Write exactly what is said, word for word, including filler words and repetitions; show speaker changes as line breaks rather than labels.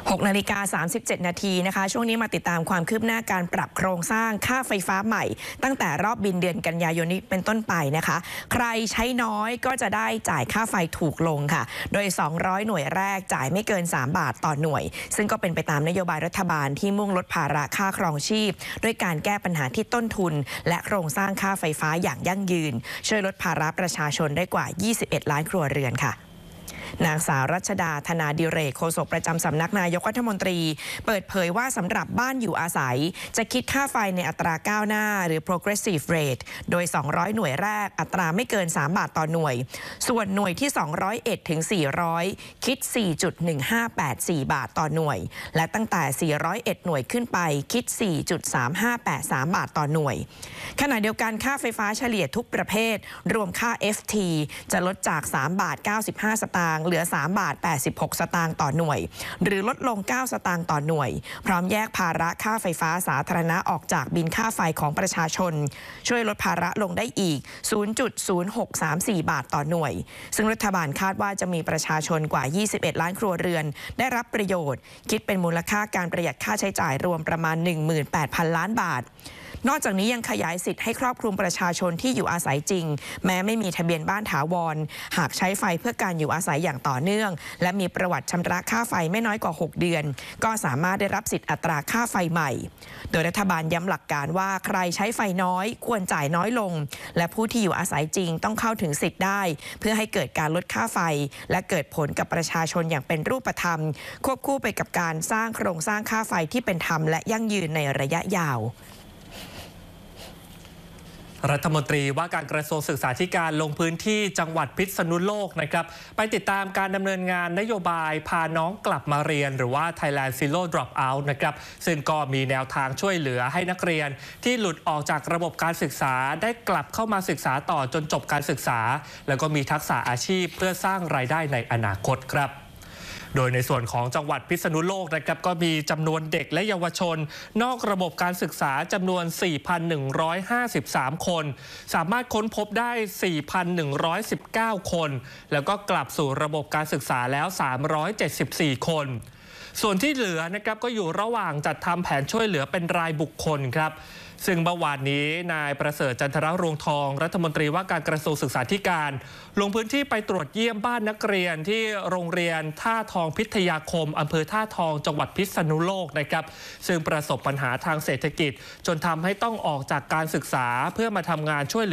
หกนาฬิกาสามสิบเจ็ดนาทีนะคะช่วงนี้มาติดตามความคืบหน้าการปรับโครงสร้างค่าไฟฟ้าใหม่ตั้งแต่รอบบินเดือนกันยายนนี้เป็นต้นไปนะคะใครใช้น้อยก็จะได้จ่ายค่าไฟถูกลงค่ะโดยสองร้อยหน่วยแรกจ่ายไม่เกินสามบาทต่อหน่วยซึ่งก็เป็นไปตามนโยบายรัฐบาลที่มุ่งลดภาระค่าครองชีพด้วยการแก้ปัญหาที่ต้นทุนและโครงสร้างค่าไฟฟ้าอย่างยั่งยืนช่วยลดภาระประชาชนได้กว่ายี่สิบเอ็ดล้านครัวเรือนค่ะนางสาวรัชดาธนาดิเรกโฆษกประจำสำนักนายกรัฐมนตรีเปิดเผยว่าสำหรับบ้านอยู่อาศัยจะคิดค่าไฟในอัตราก้าวหน้าหรือ progressive rate โดยสองร้อยหน่วยแรกอัตราไม่เกินสามบาทต่อหน่วยส่วนหน่วยที่สองร้อยเอ็ดถึงสี่ร้อยคิด สี่จุดหนึ่งห้าแปดสี่ บาทต่อหน่วยและตั้งแต่สี่ร้อยเอ็ดหน่วยขึ้นไปคิด สี่จุดสามห้าแปดสาม บาทต่อหน่วยขณะเดียวกันค่าไฟฟ้าเฉลี่ยทุกประเภทรวมค่า เอฟ ที จะลดจากสามบาทเก้าสิบห้าสตางค์เหลือสามบาทแปดสิบหกสตางค์ต่อหน่วยหรือลดลงเก้าสตางค์ต่อหน่วยพร้อมแยกภาระค่าไฟฟ้าสาธารณะออกจากบิลค่าไฟของประชาชนช่วยลดภาระลงได้อีก ศูนย์จุดศูนย์หกสามสี่ บาทต่อหน่วยซึ่งรัฐบาลคาดว่าจะมีประชาชนกว่ายี่สิบเอ็ดล้านครัวเรือนได้รับประโยชน์คิดเป็นมูลค่าการประหยัดค่าใช้จ่ายรวมประมาณ หนึ่งหมื่นแปดพัน ล้านบาทนอกจากนี้ยังขยายสิทธิ์ให้ครอบคลุมประชาชนที่อยู่อาศัยจริงแม้ไม่มีทะเบียนบ้านถาวรหากใช้ไฟเพื่อการอยู่อาศัยอย่างต่อเนื่องและมีประวัติชำระค่าไฟไม่น้อยกว่าหกเดือนก็สามารถได้รับสิทธิ์อัตราค่าไฟใหม่โดยรัฐบาลย้ำหลักการว่าใครใช้ไฟน้อยควรจ่ายน้อยลงและผู้ที่อยู่อาศัยจริงต้องเข้าถึงสิทธิ์ได้เพื่อให้เกิดการลดค่าไฟและเกิดผลกับประชาชนอย่างเป็นรูปธรรมควบคู่ไปกับการสร้างโครงสร้างค่าไฟที่เป็นธรรมและยั่งยืนในระยะยาว
รัฐมนตรีว่าการกระทรวงศึกษาธิการลงพื้นที่จังหวัดพิษณุโลกนะครับไปติดตามการดำเนินงานนโยบายพาน้องกลับมาเรียนหรือว่า Thailand Zero Dropout นะครับซึ่งก็มีแนวทางช่วยเหลือให้นักเรียนที่หลุดออกจากระบบการศึกษาได้กลับเข้ามาศึกษาต่อจนจบการศึกษาแล้วก็มีทักษะอาชีพเพื่อสร้างรายได้ในอนาคตครับโดยในส่วนของจังหวัดพิษณุโลกนะครับก็มีจำนวนเด็กและเยาวชนนอกระบบการศึกษาจำนวน สี่พันหนึ่งร้อยห้าสิบสาม คนสามารถค้นพบได้ สี่พันหนึ่งร้อยสิบเก้า คนแล้วก็กลับสู่ระบบการศึกษาแล้ว สามร้อยเจ็ดสิบสี่ คนส่วนที่เหลือนะครับก็อยู่ระหว่างจัดทำแผนช่วยเหลือเป็นรายบุคคลครับซึ่งเมื่อวานนี้นายประเสริฐจันทรรวงทองรัฐมนตรีว่าการกระทรวงศึกษาธิการลงพื้นที่ไปตรวจเยี่ยมบ้านนักเรียนที่โรงเรียนท่าทองพิทยาคมอำเภอท่าทองจังหวัดพิษณุโลกนะครับซึ่งประสบปัญหาทางเศรษฐกิจจนทำให้ต้องออกจากการศึกษาเพื่อมาทำงานช่วยเหลือ